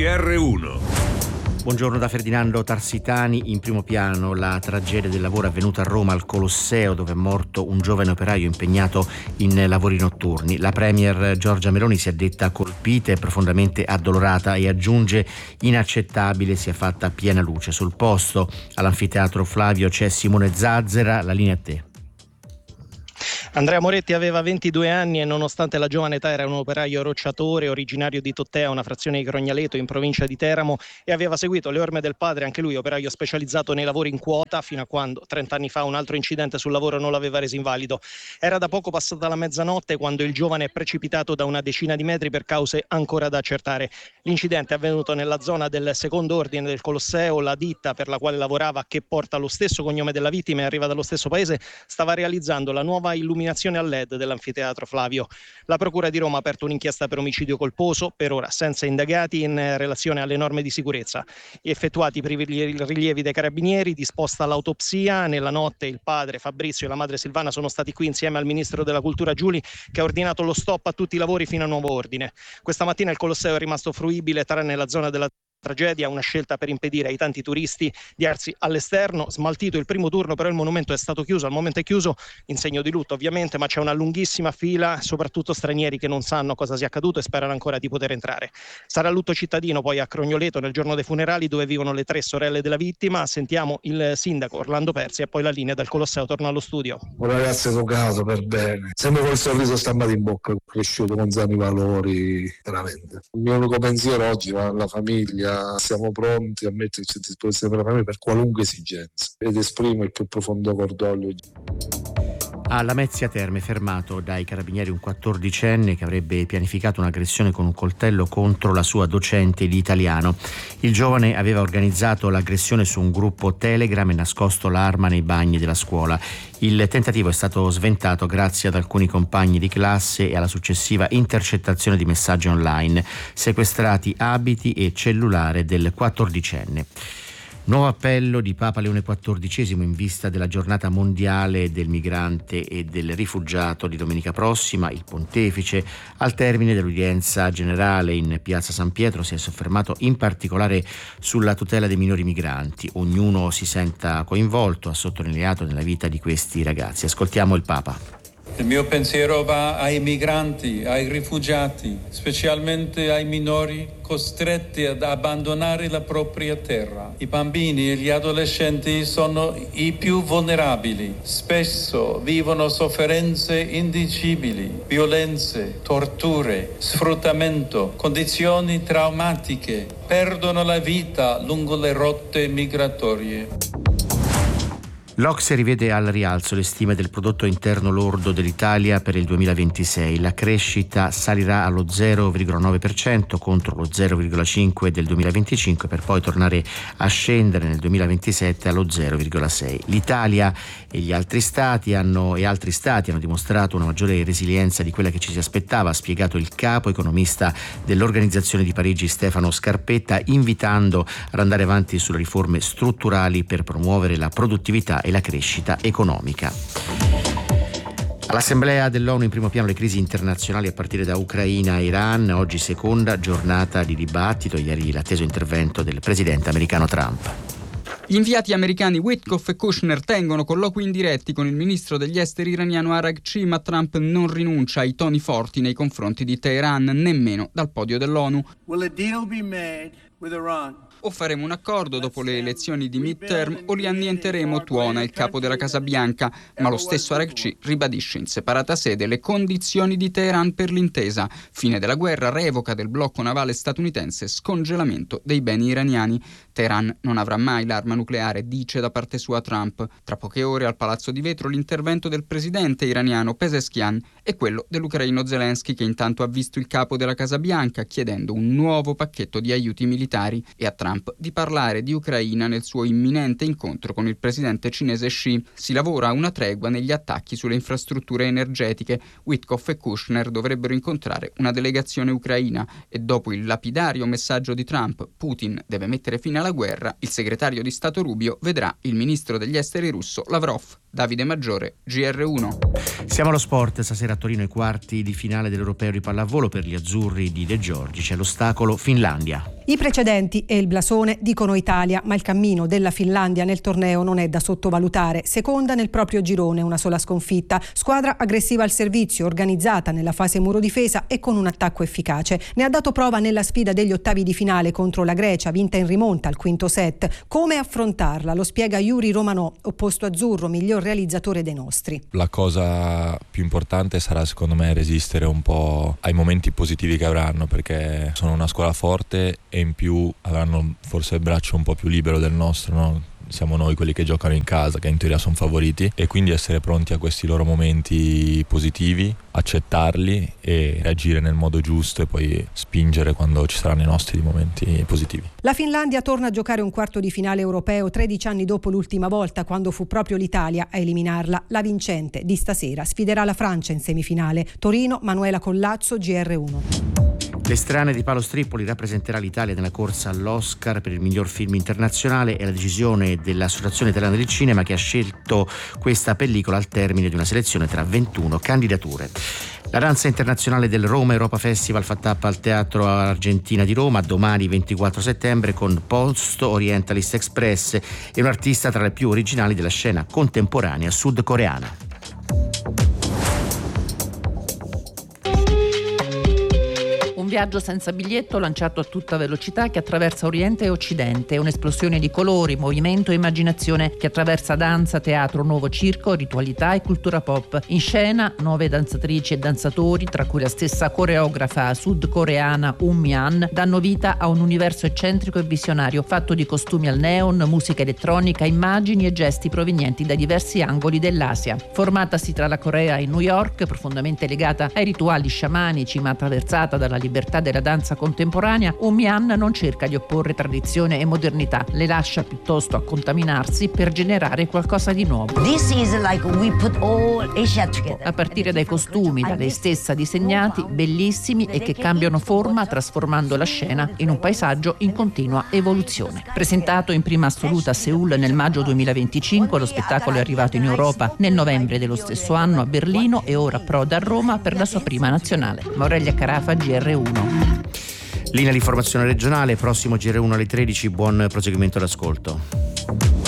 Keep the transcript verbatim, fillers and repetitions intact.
R uno. Buongiorno da Ferdinando Tarsitani. In primo piano la tragedia del lavoro avvenuta a Roma al Colosseo, dove è morto un giovane operaio impegnato in lavori notturni. La premier Giorgia Meloni si è detta colpita e profondamente addolorata e aggiunge: inaccettabile sia fatta piena luce. Sul posto all'anfiteatro Flavio c'è Simone Zazzera, la linea a te. Andrea Moretti aveva ventidue anni e nonostante la giovane età era un operaio rocciatore originario di Tottea, una frazione di Crognaleto in provincia di Teramo, e aveva seguito le orme del padre, anche lui operaio specializzato nei lavori in quota, fino a quando trent'anni fa un altro incidente sul lavoro non l'aveva reso invalido. Era da poco passata la mezzanotte quando il giovane è precipitato da una decina di metri per cause ancora da accertare. L'incidente è avvenuto nella zona del secondo ordine del Colosseo. La ditta per la quale lavorava, che porta lo stesso cognome della vittima e arriva dallo stesso paese, stava realizzando la nuova illuminazione a L E D dell'anfiteatro Flavio. La Procura di Roma ha aperto un'inchiesta per omicidio colposo, per ora senza indagati in relazione alle norme di sicurezza. Effettuati i primi rilievi dei carabinieri, disposta l'autopsia. Nella notte il padre Fabrizio e la madre Silvana sono stati qui insieme al ministro della Cultura Giuli, che ha ordinato lo stop a tutti i lavori fino a nuovo ordine. Questa mattina il Colosseo è rimasto fruibile tranne la zona della tragedia, una scelta per impedire ai tanti turisti di arsi all'esterno. Smaltito il primo turno, però il monumento è stato chiuso, al momento è chiuso in segno di lutto ovviamente, ma c'è una lunghissima fila, soprattutto stranieri che non sanno cosa sia accaduto e sperano ancora di poter entrare. Sarà lutto cittadino poi a Crognoleto nel giorno dei funerali, dove vivono le tre sorelle della vittima. Sentiamo il sindaco Orlando Persi e poi la linea del Colosseo torna allo studio. Un ragazzo educato per bene, sempre con il sorriso stampato in bocca, cresciuto con sani valori, veramente. Il mio unico pensiero oggi va alla famiglia. Siamo pronti a metterci a disposizione per la famiglia per qualunque esigenza ed esprimo il più profondo cordoglio. A Lamezia Terme, fermato dai carabinieri un quattordicenne che avrebbe pianificato un'aggressione con un coltello contro la sua docente di italiano. Il giovane aveva organizzato l'aggressione su un gruppo Telegram e nascosto l'arma nei bagni della scuola. Il tentativo è stato sventato grazie ad alcuni compagni di classe e alla successiva intercettazione di messaggi online. Sequestrati abiti e cellulare del quattordicenne. Nuovo appello di Papa Leone quattordicesimo in vista della giornata mondiale del migrante e del rifugiato di domenica prossima. Il pontefice, al termine dell'udienza generale in Piazza San Pietro, si è soffermato in particolare sulla tutela dei minori migranti. Ognuno si senta coinvolto, ha sottolineato, nella vita di questi ragazzi. Ascoltiamo il Papa. Il mio pensiero va ai migranti, ai rifugiati, specialmente ai minori costretti ad abbandonare la propria terra. I bambini e gli adolescenti sono i più vulnerabili. Spesso vivono sofferenze indicibili, violenze, torture, sfruttamento, condizioni traumatiche, perdono la vita lungo le rotte migratorie. L'O C S E rivede al rialzo le stime del prodotto interno lordo dell'Italia per il duemilaventisei. La crescita salirà allo zero virgola nove per cento contro lo zero virgola cinque per cento del duemilaventicinque, per poi tornare a scendere nel duemilaventisette allo zero virgola sei per cento. L'Italia e gli altri stati hanno e altri stati hanno dimostrato una maggiore resilienza di quella che ci si aspettava, ha spiegato il capo economista dell'Organizzazione di Parigi Stefano Scarpetta, invitando ad andare avanti sulle riforme strutturali per promuovere la produttività e la crescita economica. All'Assemblea dell'ONU in primo piano le crisi internazionali a partire da Ucraina e Iran. Oggi seconda giornata di dibattito, ieri l'atteso intervento del presidente americano Trump. Gli inviati americani Witkoff e Kushner tengono colloqui indiretti con il ministro degli esteri iraniano Araghchi, ma Trump non rinuncia ai toni forti nei confronti di Teheran, nemmeno dal podio dell'ONU. Will a deal be made with Iran? O faremo un accordo dopo le elezioni di midterm o li annienteremo, tuona il capo della Casa Bianca, ma lo stesso Araghchi ribadisce in separata sede le condizioni di Teheran per l'intesa: fine della guerra, revoca del blocco navale statunitense, scongelamento dei beni iraniani. Teheran non avrà mai l'arma nucleare, dice da parte sua Trump. Tra poche ore al Palazzo di Vetro l'intervento del presidente iraniano Pezeshkian e quello dell'ucraino Zelensky, che intanto ha visto il capo della Casa Bianca chiedendo un nuovo pacchetto di aiuti militari, e a Trump di parlare di Ucraina nel suo imminente incontro con il presidente cinese Xi. Si lavora a una tregua negli attacchi sulle infrastrutture energetiche. Witkoff e Kushner dovrebbero incontrare una delegazione ucraina e dopo il lapidario messaggio di Trump «Putin deve mettere fine alla guerra», il segretario di Stato Rubio vedrà il ministro degli esteri russo Lavrov. Davide Maggiore, G R uno. Siamo allo sport. Stasera a Torino i quarti di finale dell'Europeo di pallavolo per gli azzurri di De Giorgi. C'è l'ostacolo Finlandia. I precedenti e il blasone dicono Italia, ma il cammino della Finlandia nel torneo non è da sottovalutare. Seconda nel proprio girone, una sola sconfitta. Squadra aggressiva al servizio, organizzata nella fase muro difesa e con un attacco efficace. Ne ha dato prova nella sfida degli ottavi di finale contro la Grecia, vinta in rimonta al quinto set. Come affrontarla? Lo spiega Yuri Romanò, opposto azzurro, miglior realizzatore dei nostri. La cosa più importante sarà secondo me resistere un po' ai momenti positivi che avranno, perché sono una squadra forte e in più avranno forse il braccio un po' più libero del nostro, no? Siamo noi quelli che giocano in casa, che in teoria sono favoriti, e quindi essere pronti a questi loro momenti positivi, accettarli e reagire nel modo giusto e poi spingere quando ci saranno i nostri momenti positivi. La Finlandia torna a giocare un quarto di finale europeo tredici anni dopo l'ultima volta, quando fu proprio l'Italia a eliminarla. La vincente di stasera sfiderà la Francia in semifinale. Torino, Manuela Collazzo, G R uno. Le strane di Paolo Strippoli rappresenterà l'Italia nella corsa all'Oscar per il miglior film internazionale. È la decisione dell'Associazione Italiana del Cinema, che ha scelto questa pellicola al termine di una selezione tra ventuno candidature. La danza internazionale del Roma Europa Festival fa tappa al Teatro Argentina di Roma domani ventiquattro settembre con Post Orientalist Express e un artista tra le più originali della scena contemporanea sudcoreana. Un viaggio senza biglietto lanciato a tutta velocità che attraversa Oriente e Occidente, un'esplosione di colori, movimento e immaginazione che attraversa danza, teatro, nuovo circo, ritualità e cultura pop. In scena nove danzatrici e danzatori, tra cui la stessa coreografa sudcoreana Um Mi-an, danno vita a un universo eccentrico e visionario, fatto di costumi al neon, musica elettronica, immagini e gesti provenienti da diversi angoli dell'Asia. Formatasi tra la Corea e New York, profondamente legata ai rituali sciamanici ma attraversata dalla libertà della danza contemporanea, Um Mi-an non cerca di opporre tradizione e modernità, le lascia piuttosto a contaminarsi per generare qualcosa di nuovo. This is like we put all Asia together. A partire dai costumi, da lei stessa disegnati, bellissimi e che cambiano forma trasformando la scena in un paesaggio in continua evoluzione. Presentato in prima assoluta a Seul nel maggio duemilaventicinque, lo spettacolo è arrivato in Europa nel novembre dello stesso anno a Berlino e ora approda a Roma per la sua prima nazionale. Aurelia Carafa, G R uno. Linea di informazione regionale, prossimo G R uno alle tredici, buon proseguimento d'ascolto.